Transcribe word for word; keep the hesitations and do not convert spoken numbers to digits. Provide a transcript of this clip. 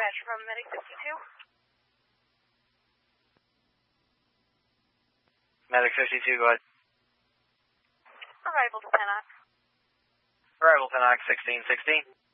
dispatch from Medic fifty-two. Medic fifty-two, go ahead. Arrival to Pennock. Arrival Pennock sixteen sixteen.